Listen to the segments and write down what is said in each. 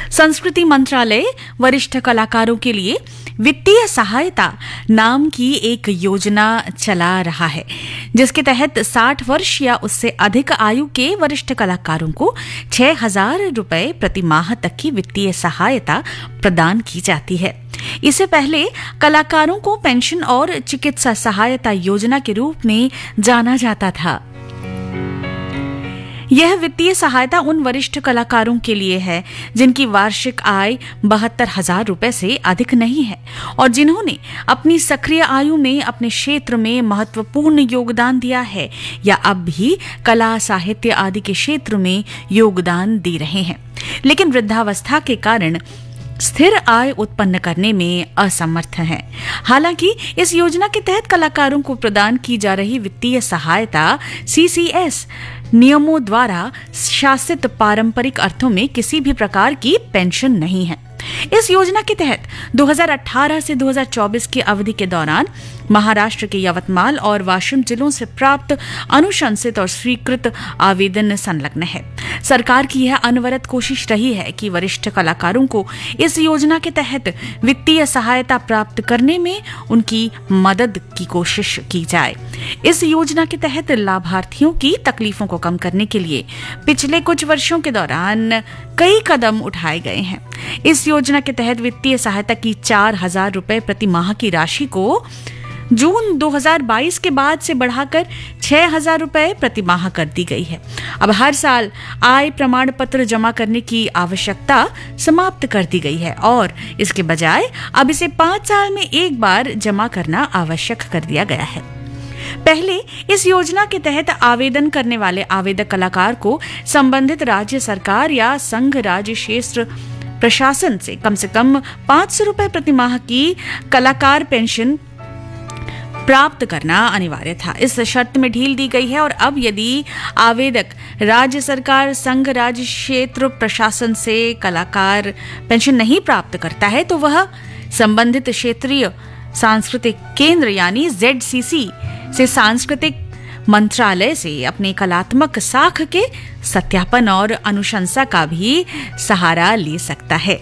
संस्कृति मंत्रालय वरिष्ठ कलाकारों के लिए वित्तीय सहायता नाम की एक योजना चला रहा है, जिसके तहत 60 वर्ष या उससे अधिक आयु के वरिष्ठ कलाकारों को 6,000 रुपए प्रति माह तक की वित्तीय सहायता प्रदान की जाती है। इससे पहले कलाकारों को पेंशन और चिकित्सा सहायता योजना के रूप में जाना जाता था। यह वित्तीय सहायता उन वरिष्ठ कलाकारों के लिए है जिनकी वार्षिक आय 72,000 रुपए से अधिक नहीं है और जिन्होंने अपनी सक्रिय आयु में अपने क्षेत्र में महत्वपूर्ण योगदान दिया है या अब भी कला, साहित्य आदि के क्षेत्र में योगदान दे रहे हैं, लेकिन वृद्धावस्था के कारण स्थिर आय उत्पन्न करने में असमर्थ हैं। हालांकि इस योजना के तहत कलाकारों को प्रदान की जा रही वित्तीय सहायता CCS नियमों द्वारा शासित पारंपरिक अर्थों में किसी भी प्रकार की पेंशन नहीं है। इस योजना के तहत 2018 से 2024 की अवधि के दौरान महाराष्ट्र के यवतमाल और वाशिम जिलों से प्राप्त अनुशंसित और स्वीकृत आवेदन संलग्न है। सरकार की यह अनवरत कोशिश रही है कि वरिष्ठ कलाकारों को इस योजना के तहत वित्तीय सहायता प्राप्त करने में उनकी मदद की कोशिश की जाए। इस योजना के तहत लाभार्थियों की तकलीफों को कम करने के लिए पिछले कुछ वर्षों के दौरान कई कदम उठाए गए हैं। इस योजना के तहत वित्तीय सहायता की 4,000 रुपए प्रति माह की राशि को जून 2022 के बाद से बढ़ाकर 6,000 रुपए प्रति माह कर दी गई है। अब हर साल आय प्रमाण पत्र जमा करने की आवश्यकता समाप्त कर दी गई है और इसके बजाय अब इसे 5 साल में एक बार जमा करना आवश्यक कर दिया गया है। पहले इस योजना के तहत आवेदन करने वाले आवेदक कलाकार को संबंधित राज्य सरकार या संघ राज्य क्षेत्र प्रशासन से कम 500 रुपए प्रति माह की कलाकार पेंशन प्राप्त करना अनिवार्य था। इस शर्त में ढील दी गई है और अब यदि आवेदक राज्य सरकार, संघ राज्य क्षेत्र प्रशासन से कलाकार पेंशन नहीं प्राप्त करता है तो वह संबंधित क्षेत्रीय सांस्कृतिक केंद्र यानी ZCC से सांस्कृतिक मंत्रालय से अपने कलात्मक साख के सत्यापन और अनुशंसा का भी सहारा ले सकता है।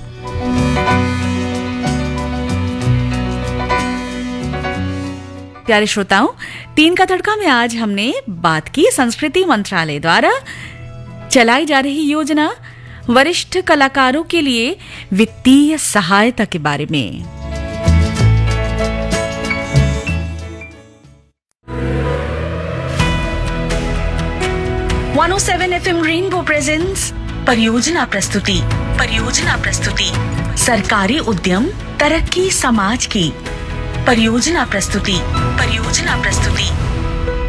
प्यारे श्रोताओं, 3 का तड़का में आज हमने बात की संस्कृति मंत्रालय द्वारा चलाई जा रही योजना वरिष्ठ कलाकारों के लिए वित्तीय सहायता के बारे में। FM रेनबो प्रेजेंट्स परियोजना प्रस्तुति सरकारी उद्यम तरक्की समाज की परियोजना प्रस्तुति।